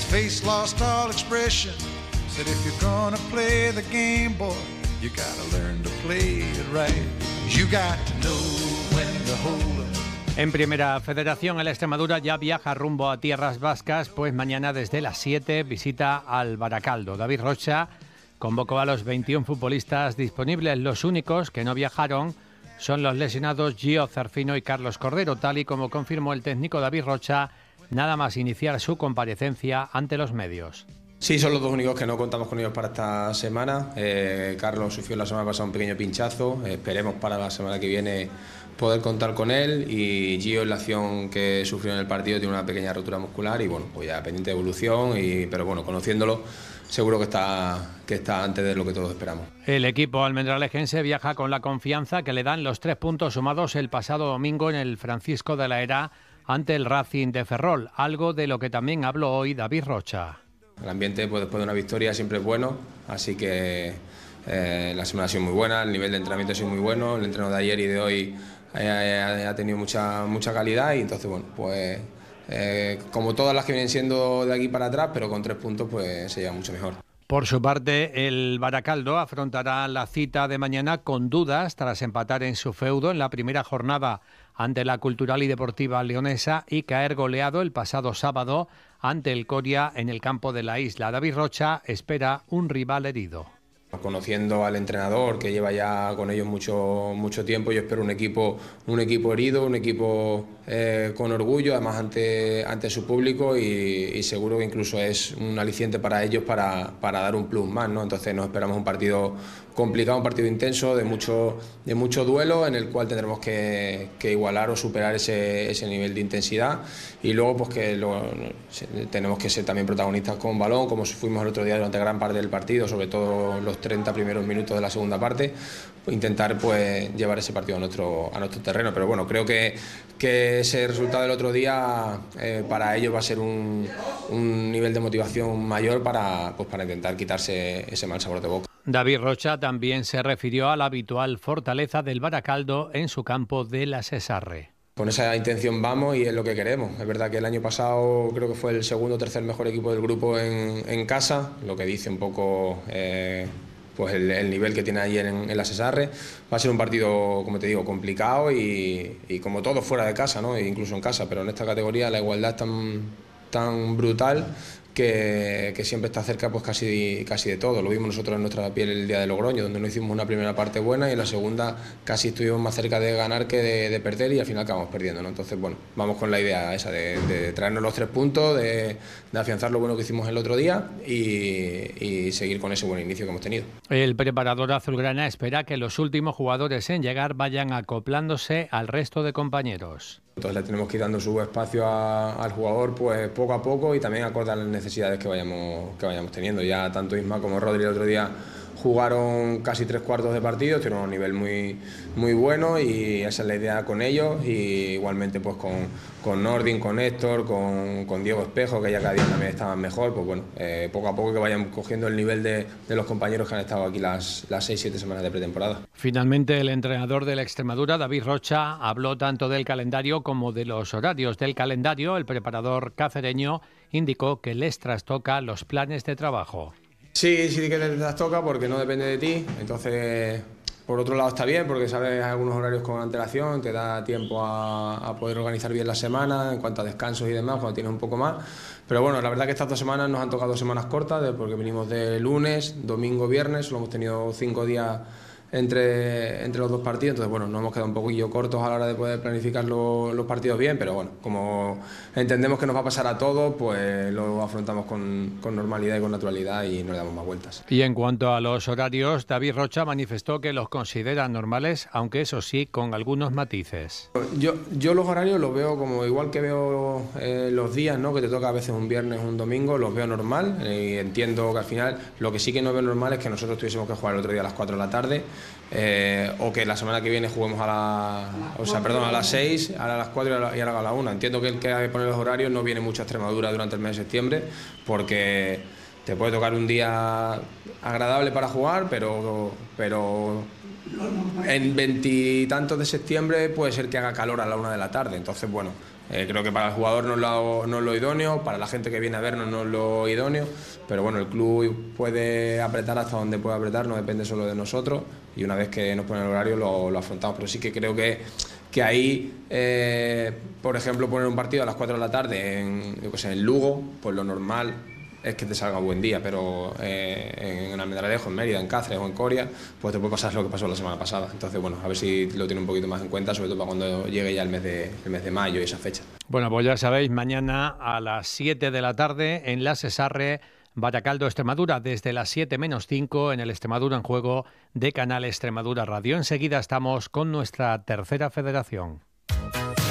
face lost all expression. Said if you're gonna play the game, boy, you gotta learn to play it right. You got to know when to hold 'em. En Primera Federación, el Extremadura ya viaja rumbo a tierras vascas, pues mañana desde las 7 visita al Baracaldo. David Rocha convocó a los 21 futbolistas disponibles. Los únicos que no viajaron son los lesionados Gio Cerfino y Carlos Cordero, tal y como confirmó el técnico David Rocha, nada más iniciar su comparecencia ante los medios. Sí, son los dos únicos que no contamos con ellos para esta semana. Carlos sufrió la semana pasada un pequeño pinchazo, esperemos para la semana que viene poder contar con él, y Gio, en la acción que sufrió en el partido, tiene una pequeña rotura muscular y bueno, pues ya pendiente de evolución, pero bueno, conociéndolo seguro que está antes de lo que todos esperamos. El equipo almendralejense viaja con la confianza que le dan los 3 puntos sumados el pasado domingo en el Francisco de la Era ante el Racing de Ferrol, algo de lo que también habló hoy David Rocha. El ambiente, pues, después de una victoria siempre es bueno, así que la semana ha sido muy buena, el nivel de entrenamiento ha sido muy bueno, el entreno de ayer y de hoy ha tenido mucha calidad, y entonces bueno, pues como todas las que vienen siendo de aquí para atrás, pero con 3 puntos pues se lleva mucho mejor. Por su parte, el Baracaldo afrontará la cita de mañana con dudas tras empatar en su feudo en la primera jornada ante la Cultural y Deportiva Leonesa y caer goleado el pasado sábado ante el Coria en el campo de la Isla. David Rocha espera un rival herido. Conociendo al entrenador, que lleva ya con ellos mucho tiempo, yo espero un equipo herido, un equipo con orgullo, además ante su público, y seguro que incluso es un aliciente para ellos para dar un plus más, ¿no? Entonces nos esperamos un partido complicado, un partido intenso, de mucho duelo, en el cual tendremos que igualar o superar ese nivel de intensidad, y luego pues tenemos que ser también protagonistas con balón, como fuimos el otro día durante gran parte del partido, sobre todo los 30 primeros minutos de la segunda parte, pues intentar pues llevar ese partido a nuestro terreno. Pero bueno, creo que ese resultado del otro día para ellos va a ser un nivel de motivación mayor para intentar quitarse ese mal sabor de boca. David Rocha también se refirió a la habitual fortaleza del Baracaldo en su campo de la Cesarre. Con esa intención vamos y es lo que queremos. Es verdad que el año pasado creo que fue el segundo o tercer mejor equipo del grupo en casa, lo que dice un poco pues el nivel que tiene allí en la Cesarre. Va a ser un partido, como te digo, complicado y como todo fuera de casa, ¿no? E incluso en casa, pero en esta categoría la igualdad es tan brutal que siempre está cerca pues casi de todo. Lo vimos nosotros en nuestra piel el día de Logroño, donde no hicimos una primera parte buena y en la segunda casi estuvimos más cerca de ganar que de perder, y al final acabamos perdiendo, ¿no? Entonces bueno, vamos con la idea esa de traernos los 3 puntos, de afianzar lo bueno que hicimos el otro día y seguir con ese buen inicio que hemos tenido. El preparador azulgrana espera que los últimos jugadores en llegar vayan acoplándose al resto de compañeros. Entonces le tenemos que ir dando su espacio al jugador pues poco a poco, y también acorde a las necesidades que vayamos teniendo. Ya tanto Isma como Rodri el otro día jugaron casi 3/4 de partido, tuvieron un nivel muy bueno, y esa es la idea con ellos, y igualmente pues con Nordin, con Héctor, con Diego Espejo, que ya cada día también estaban mejor, pues bueno, poco a poco que vayan cogiendo el nivel de los compañeros que han estado aquí las 6-7 semanas de pretemporada. Finalmente, el entrenador de la Extremadura, David Rocha, habló tanto del calendario como de los horarios del calendario. El preparador cacereño indicó que les trastoca los planes de trabajo. Sí que les trastoca porque no depende de ti, entonces por otro lado está bien porque sabes algunos horarios con antelación, te da tiempo a poder organizar bien la semana en cuanto a descansos y demás cuando tienes un poco más, pero bueno, la verdad que estas 2 semanas nos han tocado semanas cortas porque venimos de lunes, domingo, viernes, solo hemos tenido 5 días entre los 2 partidos, entonces bueno, nos hemos quedado un poquillo cortos a la hora de poder planificar los partidos bien, pero bueno, como entendemos que nos va a pasar a todos, pues lo afrontamos con normalidad y con naturalidad y no le damos más vueltas. Y en cuanto a los horarios, David Rocha manifestó que los considera normales, aunque eso sí, con algunos matices. Yo los horarios los veo como igual que veo los días, ¿no? Que te toca a veces un viernes o un domingo, los veo normal, y entiendo que al final lo que sí que no veo normal es que nosotros tuviésemos que jugar el otro día a las 4 de la tarde, o que la semana que viene juguemos a las 6, ahora a las 4 y ahora a la 1. Entiendo que el que pone los horarios no viene mucho a Extremadura durante el mes de septiembre, porque te puede tocar un día agradable para jugar, pero en 20 y tantos de septiembre puede ser que haga calor a la 1 de la tarde. Entonces, bueno, Creo que para el jugador no es lo idóneo, para la gente que viene a vernos no es lo idóneo, pero bueno, el club puede apretar hasta donde puede apretar, no depende solo de nosotros, y una vez que nos ponen el horario lo afrontamos. Pero sí que creo que ahí, por ejemplo, poner un partido a las 4 de la tarde en Lugo, pues lo normal es que te salga un buen día, pero en Almendralejo, en Mérida, en Cáceres o en Coria, pues te puede pasar lo que pasó la semana pasada. Entonces, bueno, a ver si lo tiene un poquito más en cuenta, sobre todo para cuando llegue ya el mes de mayo y esa fecha. Bueno, pues ya sabéis, mañana a las 7 de la tarde en la Sesarre, Baracaldo, Extremadura, desde las 7:05 en el Extremadura en Juego de Canal Extremadura Radio. Enseguida estamos con nuestra tercera federación.